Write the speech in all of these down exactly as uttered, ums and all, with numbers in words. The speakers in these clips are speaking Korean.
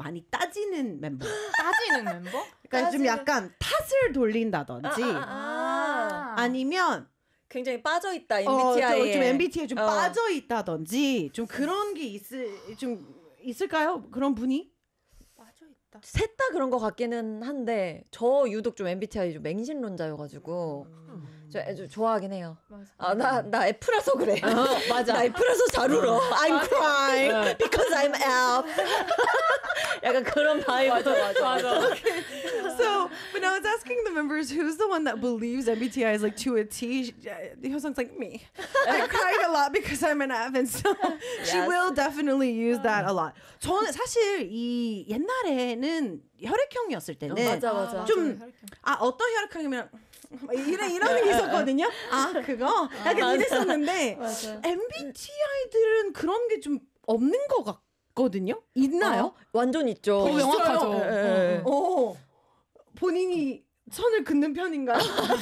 많이 따지는 멤버. 따지는 멤버? 그러니까 따지는... 좀 약간 탓을 돌린다든지 아, 아, 아. 아니면 굉장히 빠져있다 엠비티아이에. 어, 좀, 좀 엠비티아이에 좀 어. 빠져있다든지 좀 그런 게 있을 좀 있을까요? 그런 분이? 빠져있다. 셋 다 그런 것 같기는 한데 저 유독 좀 엠비티아이 좀 맹신론자여가지고 음. 저, 저 좋아하긴 해요. 아, 나, 나 F라서 그래. 어, 맞아. 나 F라서 잘 울어. I'm crying because I'm F. 약간 그런 바이브. 맞아, 맞아, 맞아. Okay. So, when I was asking the members who's the one that believes M B T I is like to a T, Hyoseong's like me. I cried a lot because I'm an F, and so yes. she will definitely use that a lot. 저는 사실 이 옛날에는 혈액형이었을 때는 어, 맞아, 맞아. 좀 아 어떤 혈액형이면 이런 이런 게 있었거든요. 아 그거 약간 이랬었는데 엠비티아이들은 그런 게 좀 없는 것 같거든요. 있나요? 어, 완전 있죠. 더 명확하죠. 예. 어. 본인이 선을 긋는 편인가요?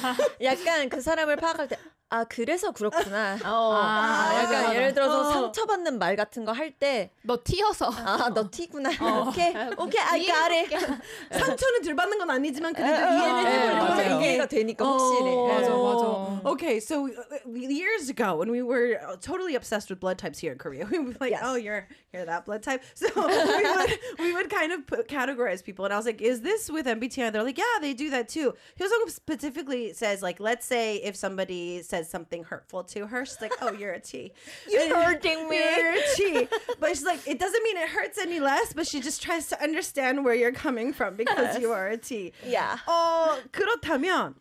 약간 그 사람을 파악할 때 아 그래서 그렇구나. 어. 아, 아, 약간 맞아. 예를 들어서 어. 상처받는 말 같은 거 할 때 너 T여서 아 너 T구나. 어. 오케이 오케이 I got it. 상처는 들 받는 건 아니지만 그래도 이해는 네, 해보려고 맞아요. 이게 이해가 되니까 확실히. 어, 네. 맞아 맞아. Okay, so years ago when we were totally obsessed with blood types here in Korea, we were like, Yes. oh, you're you're that blood type. So we would we would kind of put, categorize people, and I was like, is this with M B T I? They're like, yeah, they do that too. Hyosung specifically says, like, let's say if somebody says something hurtful to her, she's like, oh, you're a T. You're hurting me. You're a T. But she's like, it doesn't mean it hurts any less, but she just tries to understand where you're coming from because you are a T. Yeah. 어, 그렇다면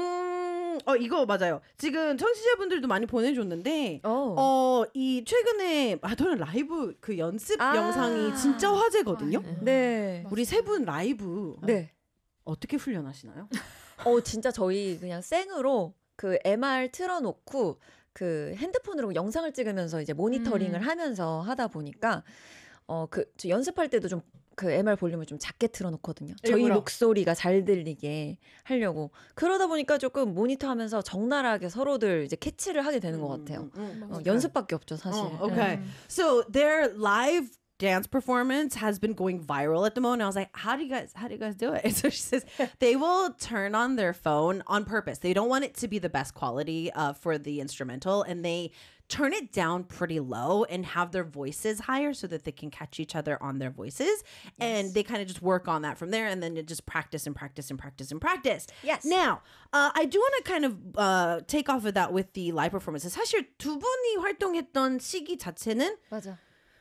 음, 어, 이거 맞아요. 지금 청취자분들도 많이 보내줬는데, 어. 어, 이 최근에 마더는 라이브 그 연습 아. 영상이 진짜 화제거든요. 아, 네. 우리 세 분 라이브 네. 어떻게 훈련하시나요? 어 진짜 저희 그냥 생으로 그 엠알 틀어놓고 그 핸드폰으로 영상을 찍으면서 이제 모니터링을 음. 하면서 하다 보니까 어 그 연습할 때도 좀 그 엠알 볼륨을 좀 작게 틀어놓거든요. 저희 일부러. 목소리가 잘 들리게 하려고. 그러다 보니까 조금 모니터하면서 적나라하게 서로들 이제 캐치를 하게 되는 것 같아요. 음, 음, 어, 연습밖에 없죠 사실. Oh, okay. So their live dance performance has been going viral at the moment. I was like, how do you guys how do you guys do it? And so she says they will turn on their phone on purpose. They don't want it to be the best quality uh, for the instrumental, and they turn it down pretty low and have their voices higher so that they can catch each other on their voices. Yes. And they kind of just work on that from there, and then you just practice and practice and practice and practice. Yes. Now, uh, I do want to kind of uh, take off of that with the live performances. 사실 두 분이 활동했던 시기 자체는 맞아.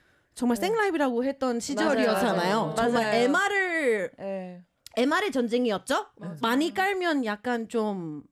정말 생라이브라고 했던 시절이었잖아요. 맞아요. 정말 맞아요. 엠알을 네. 엠알의 전쟁이었죠. 맞아요. 많이 깔면 약간 좀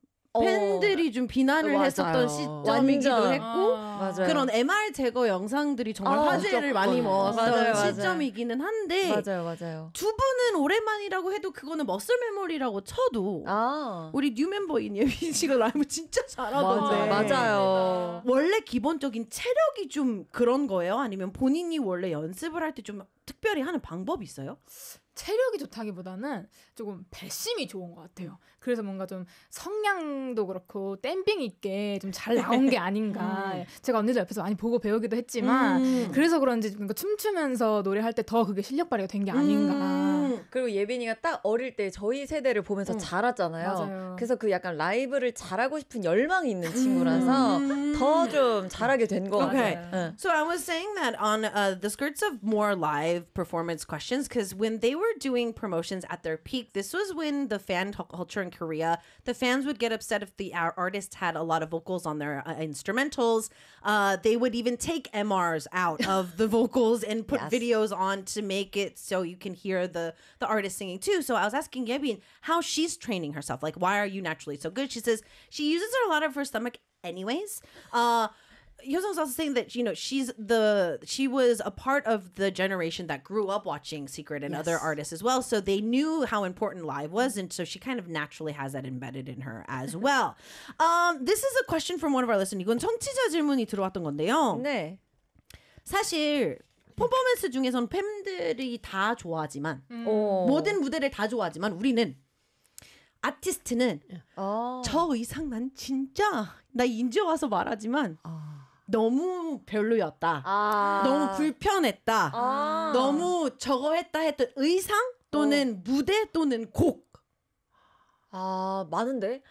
팬들이 어, 좀 비난을 맞아요. 했었던 시점이기도 완전. 했고 아, 맞아요. 그런 엠알 제거 영상들이 정말 아, 화제를 많이 먹었던 맞아요, 맞아요. 시점이기는 한데 맞아요, 맞아요. 두 분은 오랜만이라고 해도 그거는 머슬 메모리라고 쳐도 아, 우리 뉴 멤버인 예빈 씨가 라이브 진짜 잘하던데 맞아요. 맞아요. 원래 기본적인 체력이 좀 그런 거예요? 아니면 본인이 원래 연습을 할 때 좀 특별히 하는 방법이 있어요? 체력이 좋다기보다는 조금 배심이 좋은 것 같아요. 그래서 뭔가 좀 성량도 그렇고 댐빙 있게 좀 잘 나온 게 아닌가. 음. 제가 언니들 옆에서 많이 보고 배우기도 했지만 음. 그래서 그런지 뭔가 춤추면서 노래할 때 더 그게 실력 발휘가 된 게 아닌가. 음. 그리고 예빈이가 딱 어릴 때 저희 세대를 보면서 음. 자랐잖아요. 맞아요. 그래서 그 약간 라이브를 잘하고 싶은 열망이 있는 친구라서 음. 더 좀 잘하게 된 것 Okay. 같아요. 응. So I was saying that on uh, the skirts of more live performance questions, because when they were doing promotions at their peak, this was when the fan t- culture in Korea, the fans would get upset if the ar- artist had a lot of vocals on their uh, instrumentals. Uh, they would even take M Rs out of the vocals and put Yes. videos on to make it so you can hear the, the artist singing too. So I was asking Yebin how she's training herself. Like, why are you naturally so good? She says she uses a lot of her stomach anyways. Uh, Hyosung's also saying that, you know, she's the she was a part of the generation that grew up watching Secret and Yes. other artists as well, so they knew how important live was, and so she kind of naturally has that embedded in her as well. Um, this is a question from one of our listeners. 이건 청취자 질문이 들어왔던 건데요. 네. 사실 퍼포먼스 중에서는 팬들이 다 좋아하지만 어. 모든 무대를 다 좋아하지만 우리는 아티스트는 어. 저 의상 난 진짜 나 인제 와서 말하지만 너무 별로였다. 아. 너무 불편했다. 아. 너무 저거 했다 했던 의상 또는 어. 무대 또는 곡. 아, 많은데?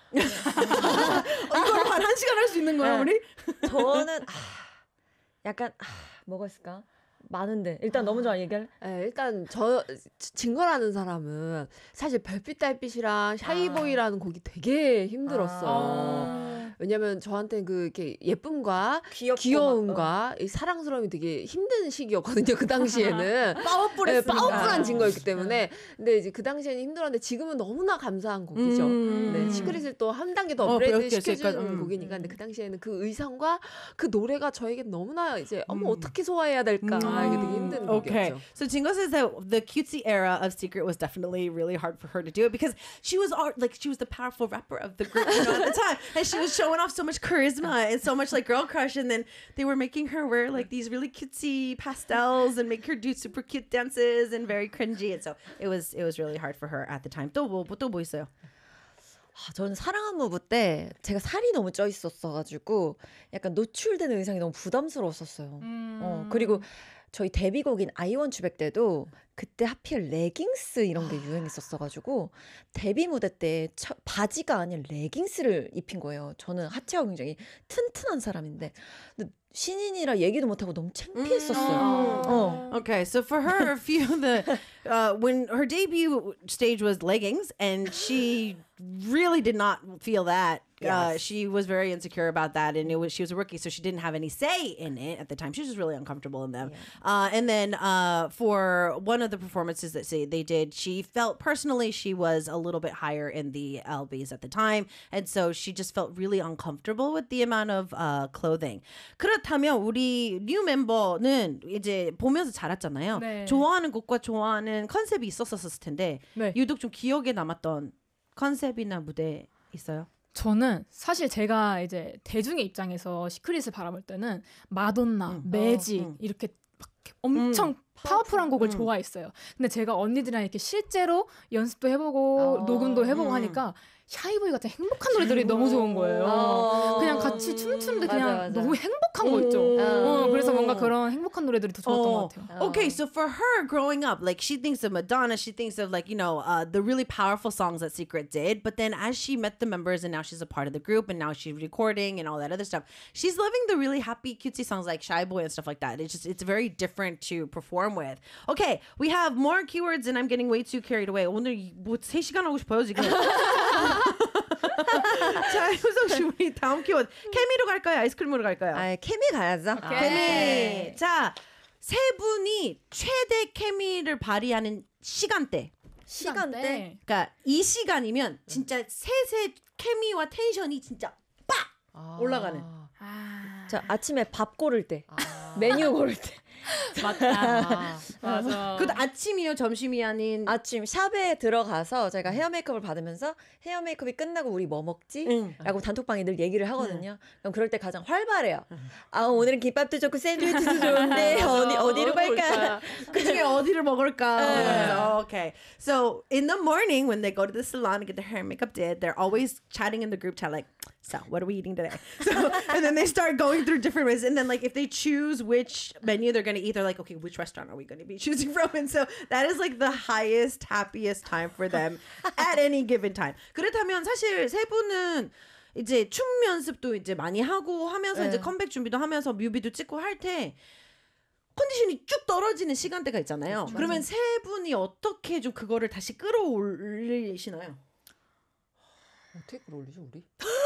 이걸 한 시간 할 수 있는 거야, 네. 우리? 저는 아, 약간 아, 뭐가 있을까? 많은데 일단 너무 좋아 얘기할. 네, 일단 저 증거라는 사람은 사실 별빛 달빛이랑 샤이보이라는 아. 곡이 되게 힘들었어요. 아. 왜냐면 저한테는 그 이렇게 예쁨과 귀여움과 어. 이 사랑스러움이 되게 힘든 시기였거든요. 그 당시에는 파워풀했으니까. 네, 파워풀한 증거였기 때문에. 근데 이제 그 당시에는 힘들었는데 지금은 너무나 감사한 곡이죠. 음. 네, 시크릿을 또 한 단계 더 업그레이드 어, 시켜준 음. 곡이니까. 근데 그 당시에는 그 의상과 그 노래가 저에게 너무나 이제 어머 음. 어떻게 소화해야 될까 음. 이게 되게 힘든 okay. 곡이었죠. So Jingo says that the cutesy era of Secret was definitely really hard for her to do it because she was art, like she was the powerful rapper of the group, you know, at the time, and she was showing off so much charisma and so much like girl crush, and then they were making her wear like these really cutesy pastels and make her do super cute dances and very cringy, and so it was it was really hard for her at the time. 또 뭐 또 뭐 있어요? 아, 저는 사랑한 무브 때 제가 살이 너무 쪄 있었어가지고 약간 노출되는 의상이 너무 부담스러웠었어요. 음. 어, 그리고 저희 데뷔곡인 I Want You Back 때도 그때 하필 레깅스 이런 게 유행했었어가지고 데뷔 무대 때 처, 바지가 아닌 레깅스를 입힌 거예요. 저는 하체가 굉장히 튼튼한 사람인데 근데 신인이라 얘기도 못하고 너무 창피했었어요. 어. Okay, so for her, a few the uh, when her debut stage was leggings, and she really did not feel that. Yes. Uh, she was very insecure about that, and it was she was a rookie, so she didn't have any say in it at the time. She was just really uncomfortable in them. Yeah. Uh, and then uh, for one of the performances that say they did, she felt personally she was a little bit higher in the L Bs at the time, and so she just felt really uncomfortable with the amount of uh, clothing. 그렇다면 우리 뉴 멤버는 이제 보면서 자랐잖아요. 네. 좋아하는 곡과 좋아하는 컨셉이 있었었을 텐데 네. 유독 좀 기억에 남았던 컨셉이나 무대 있어요? 저는 사실 제가 이제 대중의 입장에서 시크릿을 바라볼 때는 마돈나, 음, 매직 어, 음. 이렇게 막 엄청 음, 파워풀한 곡을 음. 좋아했어요. 근데 제가 언니들이랑 이렇게 실제로 연습도 해보고 어, 녹음도 해보고 음. 하니까 샤이보이 같은 행복한 노래들이 너무 좋은 거예요. 어. 그냥 같이 춤추는데 그냥 맞아, 맞아. 너무 행복한 거 있죠. 어, 그래서 뭔가 그런 행복한 노래들이 더 좋았던 것 같아요. Okay, so for her growing up, like she thinks of Madonna, she thinks of like, you know, uh, the really powerful songs that Secret did. But then as she met the members and now she's a part of the group and now she's recording and all that other stuff, she's loving the really happy, cutesy songs like Shy Boy and stuff like that. It's just, it's very different to perform with. Okay, we have more keywords and I'm getting way too carried away. 오늘 뭐 세 시간 하고 싶어요, 지금. 자, 효성 씨 우리 다음 키워드 케미로 갈까요? 아이스크림으로 갈까요? 아, 케미 가야죠. 케미. 자, 세 분이 최대 케미를 발휘하는 시간대. 시간대. 그러니까 이 시간이면 진짜 셋의 케미와 텐션이 진짜 빡 아. 올라가는. 아. 자, 아침에 밥 고를 때. 아. 메뉴 고를 때. 맞다. 맞아. 그것도 아침이요, 점심이 아닌 아침 샵에 들어가서 제가 헤어 메이크업을 받으면서 헤어 메이크업이 끝나고 우리 뭐 먹지? 응. 라고 단톡방에 늘 얘기를 하거든요. 응. 그럼 그럴 때 가장 활발해요. 응. 아, 오늘은 김밥도 좋고 샌드위치도 좋은데 어디 어디로 갈까? 그중에 어디를 먹을까? Okay. So in the morning when they go to the salon to get their hair and makeup did, they're always chatting in the group chat like, so what are we eating today? So and then they start going through different ways, and then like if they choose which menu they're gonna eat, they're like, okay, which restaurant are we going to be choosing from? And so that is like the highest, happiest time for them at any given time. 그렇다면 사실 세 분은 이제 춤 연습도 이제 많이 하고 하면서 네. 이제 컴백 준비도 하면서 뮤비도 찍고 할 때 컨디션이 쭉 떨어지는 시간대가 있잖아요. 그렇죠. 그러면 세 분이 어떻게 좀 그거를 다시 끌어올리시나요? 어떻게 끌어올리죠, 우리?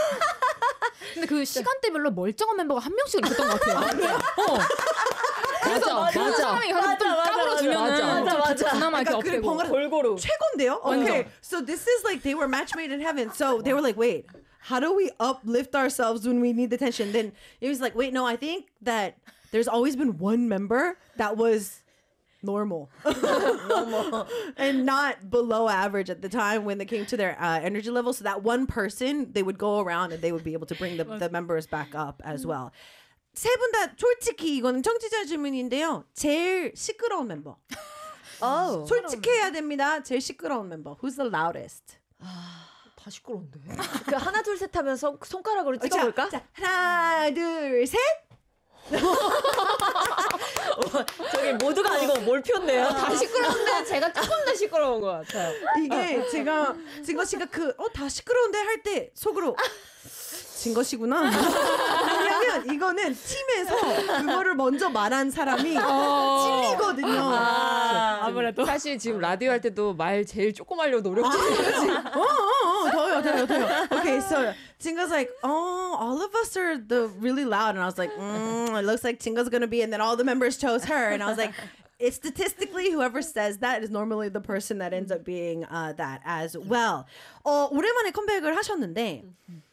근데 그 시간대별로 멀쩡한 멤버가 한 명씩은 있었던 것 같아요. 어. 그래서 맞아, 그 맞아. 사람이 가서 좀 까불어주면은 좀 같이 그나마 이렇게 업되고 골고루 최고인데요? Okay, so this is like they were match made in heaven. So they were like, wait, how do we uplift ourselves when we need the tension? Then it was like, wait, no, I think that there's always been one member that was normal, normal, and not below average at the time when they came to their uh, energy level. So that one person, they would go around and they would be able to bring the, the members back up as well. 세 분 다 솔직히 이거는 청취자 질문인데요. 제일 시끄러운 멤버. oh. 솔직해야 됩니다. 제일 시끄러운 멤버. Who's the loudest? 아, 다 시끄러운데. 그 하나 둘 셋 하면서 손가락으로 찍어볼까? 자, 자, 하나 둘 셋. 저기 모두가 아니고 몰표인데요. 다 시끄러운데 제가 조금 더 시끄러운 것 같아요. 이게 제가 진거 씨가 그 어 다 시끄러운데 할 때 속으로 진거 씨구나. 왜냐면 이거는 팀에서 그거를 먼저 말한 사람이 찔리거든요. 아, 아무래도 사실 지금 라디오 할 때도 말 제일 조금 하려고 노력 중이에요. 어, 어, 어, 더요, 더요, 더요. Okay, so Jingo's like, oh, all of us are the really loud, and I was like, mm, it looks like Jingo's gonna be, and then all the members chose her, and I was like, it's statistically whoever says that is normally the person that ends up being uh, that as well. 어, 오랜만에 컴백을 하셨는데.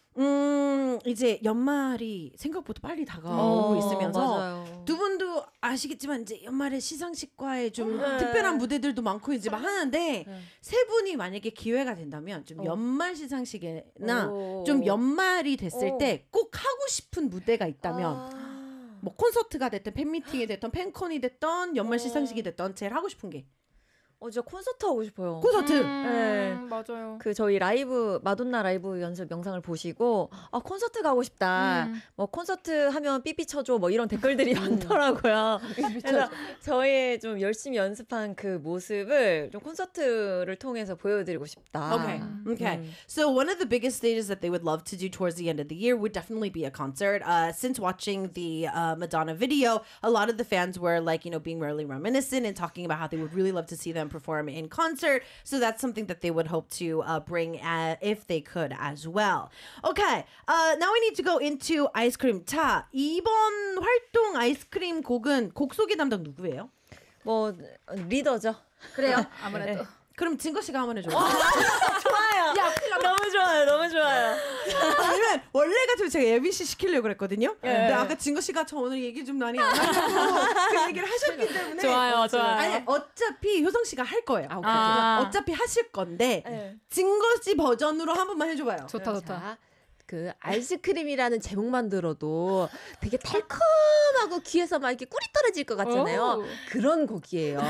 음 이제 연말이 생각보다 빨리 다가오고 어, 있으면서 맞아요. 두 분도 아시겠지만 이제 연말에 시상식과의 좀 네. 특별한 무대들도 많고 이제 막 하는데 네. 세 분이 만약에 기회가 된다면 좀 어. 연말 시상식이나 오. 좀 연말이 됐을 오. 때 꼭 하고 싶은 무대가 있다면 아. 뭐 콘서트가 됐든 팬미팅이 됐든 팬콘이 됐던 연말 어. 시상식이 됐던 제일 하고 싶은 게 어, 진짜 콘서트 하고 싶어요. 콘서트. 음, 네. 맞아요. 그 저희 라이브 마돈나 라이브 연습 영상을 보시고 아 콘서트 가고 싶다. 음. 뭐 콘서트 하면 삐삐 쳐줘 뭐 이런 댓글들이 많더라고요. 그래서 저희의 좀 열심히 연습한 그 모습을 좀 콘서트를 통해서 보여드리고 싶다. Okay. Okay. 음. So one of the biggest stages that they would love to do towards the end of the year would definitely be a concert. Uh, since watching the uh, Madonna video, a lot of the fans were like, you know, being really reminiscent and talking about how they would really love to see them perform in concert. So that's something that they would hope to uh, bring uh, if they could as well. Okay. Uh, now we need to go into 아이스크림. 자, 이번 활동 아이스크림 곡은 곡 소개 담당 누구예요? 뭐 리더죠. 그래요. 아무래도. 그럼 진거 씨가 한번 해줘요. 좋아요. 너무 좋아요. 너무 좋아요. 아니면 원래 같으면 제가 예빈 씨 시키려고 그랬거든요. 근데 아까 진거 씨가 저 오늘 얘기 좀 많이 안 하고 그 얘기를 하셨기 때문에 좋아요, 좋아요. 아니 어차피 효성 씨가 할 거예요. 아, 오케이. 아. 어차피 하실 건데 네. 진거 씨 버전으로 한 번만 해줘봐요. 좋다, 좋다. 자, 그 아이스크림이라는 제목만 들어도 되게 달콤하고 귀에서 막 이렇게 꿀이 떨어질 것 같잖아요. 오. 그런 곡이에요.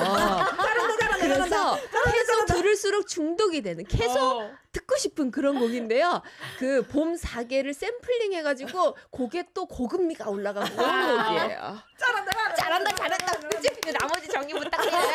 그래서 계속 들을수록 중독이 되는, 계속 어. 듣고 싶은 그런 곡인데요. 그 봄 사계를 샘플링 해가지고 곡에 또 고급미가 올라가는 그런 곡이에요. 잘한다, 잘한다, 잘한다. 그치? 나머지 정리 부탁드려요.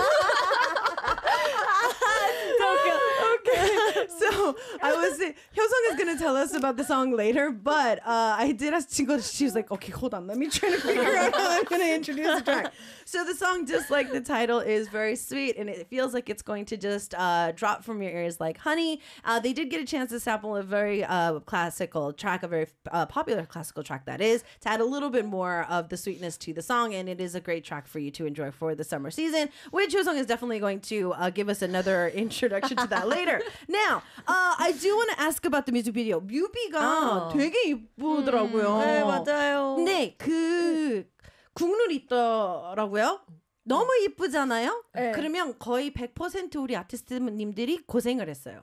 So I was Hyosung is gonna tell us about the song later, but uh, I did ask Jingo. She was like, "Okay, hold on, let me try to figure out how I'm gonna introduce the track." So the song, just like the title, is very sweet, and it feels like it's going to just uh, drop from your ears like honey. Uh, they did get a chance to sample a very uh, classical track, a very uh, popular classical track that is, to add a little bit more of the sweetness to the song, and it is a great track for you to enjoy for the summer season. Which Hyosung is definitely going to uh, give us another introduction to that later. Now, uh, I do want to ask about the music video. 뮤비가 어. 되게 이쁘더라고요. 네 맞아요. 근데 그 국룰이 있더라고요. 너무 이쁘잖아요? 네. 그러면 거의 백 퍼센트 우리 아티스트님들이 고생을 했어요.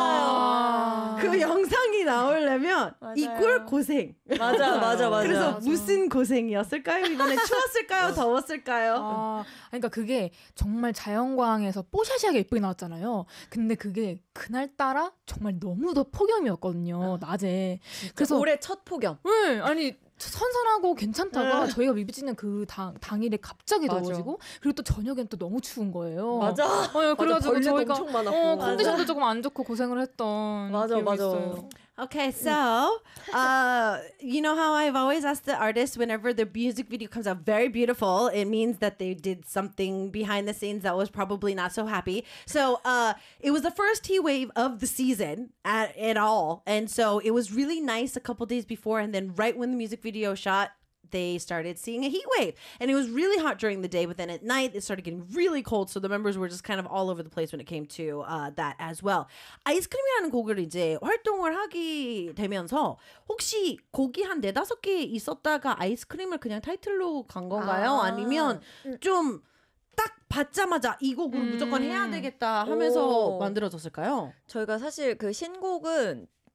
맞아요. 그 영상이 나오려면 맞아요. 이꼴 고생. 맞아 맞아 맞아. 그래서 맞아. 무슨 고생이었을까요? 이번에 추웠을까요? 더웠을까요? 아, 그러니까 그게 정말 자연광에서 뽀샤시하게 예쁘게 나왔잖아요. 근데 그게 그날따라 정말 너무 더 폭염이었거든요. 낮에. 그래서 올해 첫 폭염. 네, 아니 선선하고 괜찮다가 네. 저희가 뮤비 찍는 그 당, 당일에 갑자기 맞아. 더워지고 그리고 또 저녁엔 또 너무 추운 거예요. 맞아. 어, 그래가지고 벌레도 저희가 엄청 많았고. 어, 컨디션도 조금 안 좋고 고생을 했던 맞아, 기억이 맞아. 있어요. Okay, so uh, you know how I've always asked the artists whenever the music video comes out very beautiful, it means that they did something behind the scenes that was probably not so happy. So uh, it was the first heat wave of the season at, at all, and so it was really nice a couple days before, and then right when the music video shot, they started seeing a heat wave, and it was really hot during the day, but then at night it started getting really cold, so the members were just kind of all over the place when it came to uh, that as well. 아이스크림이라는 곡을 이제 활동을 하게 되면서 혹시 곡이 한 네다섯 개 있었다가 아이스크림을 그냥 타이틀로 간 건가요? 아. 아니면 좀 딱 받자마자 이 곡으로 음. 무조건 해야 되겠다 하면서 오. 만들어졌을까요? 저희가 사실 그 신곡은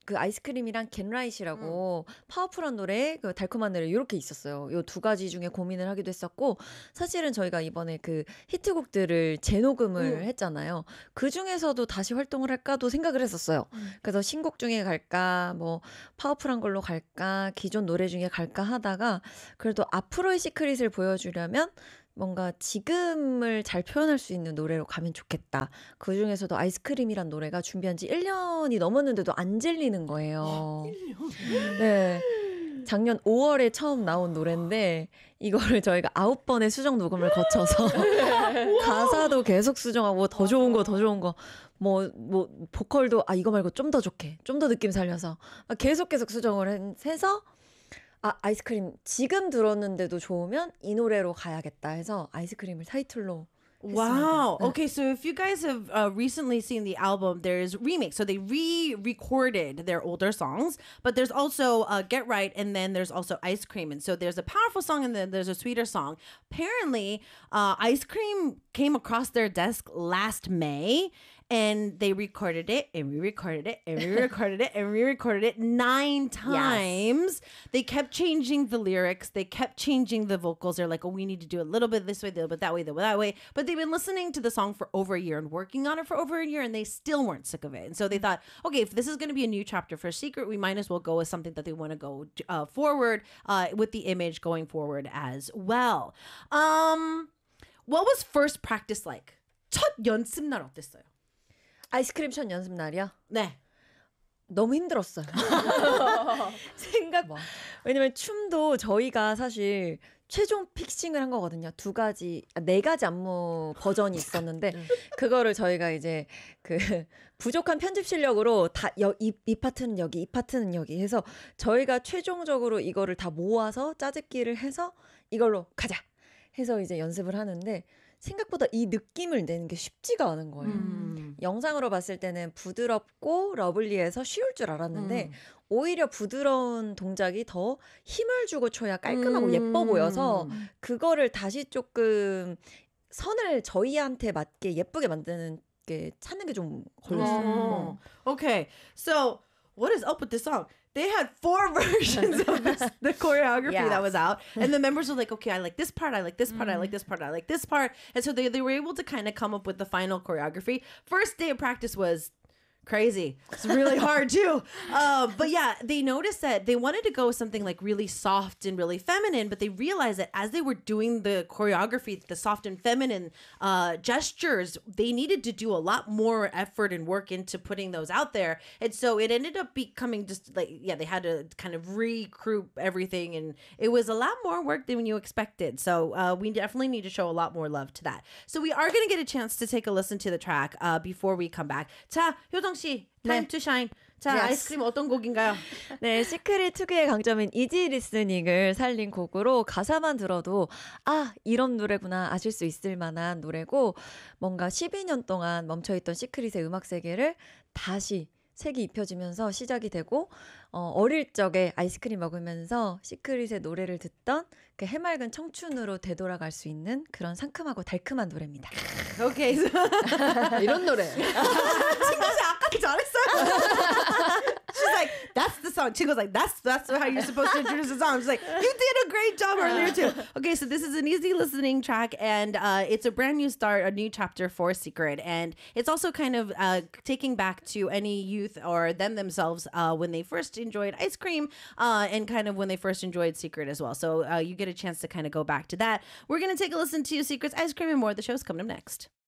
그 아이스크림이랑 겟라이트라고 음. 파워풀한 노래, 그 달콤한 노래 이렇게 있었어요. 요 두 가지 중에 고민을 하기도 했었고 사실은 저희가 이번에 그 히트곡들을 재녹음을 음. 했잖아요. 그 중에서도 다시 활동을 할까도 생각을 했었어요. 음. 그래서 신곡 중에 갈까, 뭐 파워풀한 걸로 갈까, 기존 노래 중에 갈까 하다가 그래도 앞으로의 시크릿을 보여주려면 뭔가 지금을 잘 표현할 수 있는 노래로 가면 좋겠다. 그 중에서도 아이스크림이란 노래가 준비한 지 일 년이 넘었는데도 안 질리는 거예요. 네. 작년 오월에 처음 나온 노래인데 이거를 저희가 아홉 번의 수정 녹음을 거쳐서 가사도 계속 수정하고 더 좋은 거 더 좋은 거 뭐 뭐 보컬도 아 이거 말고 좀 더 좋게 좀 더 느낌 살려서 계속 계속 수정을 해서 아, 아이스크림 지금 들었는데도 좋으면 이 노래로 가야겠다 해서 아이스크림을 타이틀로 Wow. Okay, so if you guys have uh, recently seen the album, there's remix. So they re-recorded their older songs, but there's also uh, Get Right, and then there's also Ice Cream. And so there's a powerful song, and then there's a sweeter song. Apparently, uh, Ice Cream came across their desk last May, and they recorded it, and re-recorded it, and re-recorded it, and re-recorded it nine times. Yes. They kept changing the lyrics. They kept changing the vocals. They're like, oh, we need to do a little bit this way, a little bit that way, a little bit that way. But they've been listening to the song for over a year and working on it for over a year, and they still weren't sick of it. And so they thought, okay, if this is going to be a new chapter for Secret, we might as well go with something that they want to go uh, forward uh, with the image going forward as well. Um, what was first practice like? 첫 연습 날 어땠어요? 아이스크림 첫 연습 날이요? 네. 너무 힘들었어요. 생각 뭐. 왜냐면 춤도 저희가 사실 최종 픽싱을 한 거거든요. 두 가지, 아, 네 가지 안무 버전이 있었는데 그거를 저희가 이제 그 부족한 편집 실력으로 다 이 이 파트는 여기, 이 파트는 여기 해서 저희가 최종적으로 이거를 다 모아서 짜집기를 해서 이걸로 가자 해서 이제 연습을 하는데 생각보다 이 느낌을 내는 게 쉽지가 않은 거예요. 음. 영상으로 봤을 때는 부드럽고 러블리해서 쉬울 줄 알았는데 음. 오히려 부드러운 동작이 더 힘을 주고 쳐야 깔끔하고 음. 예뻐 보여서 그거를 다시 조금 선을 저희한테 맞게 예쁘게 만드는 게 찾는 게 좀 걸렸어요. Oh. Okay, so what is up with this song? They had four versions of this, the choreography yes. that was out. And the members were like, okay, I like this part, I like this part, mm. I like this part, I like this part. And so they, they were able to kind of come up with the final choreography. First day of practice was crazy. It's really hard too. Uh, but yeah, they noticed that they wanted to go with something like really soft and really feminine, but they realized that as they were doing the choreography, the soft and feminine uh, gestures, they needed to do a lot more effort and work into putting those out there. And so it ended up becoming just like, yeah, they had to kind of regroup everything, and it was a lot more work than you expected. So uh, we definitely need to show a lot more love to that. So we are going to get a chance to take a listen to the track uh, before we come back. 자, 효정 씨, Time 네. to Shine. 자, yes. 아이스크림 어떤 곡인가요? 네, 시크릿 특유의 강점인 이지 리스닝을 살린 곡으로 가사만 들어도 아, 이런 노래구나 아실 수 있을 만한 노래고 뭔가 십이 년 동안 멈춰있던 시크릿의 음악 세계를 다시 색이 입혀지면서 시작이 되고 어, 어릴 적에 아이스크림 먹으면서 시크릿의 노래를 듣던 그 해맑은 청춘으로 되돌아갈 수 있는 그런 상큼하고 달콤한 노래입니다. 오케이. 이런 노래. 친구들 아까 잘했어요. She's like, that's the song. Chico's like, that's that's how you're supposed to introduce the song. She's like, you did a great job earlier too. Okay, so this is an easy listening track, and uh, it's a brand new start, a new chapter for Secret, and it's also kind of uh, taking back to any youth or them themselves uh, when they first enjoyed ice cream, uh, and kind of when they first enjoyed Secret as well. So uh, you get a chance to kind of go back to that. We're gonna take a listen to Secret's Ice Cream and more. The show's coming up next.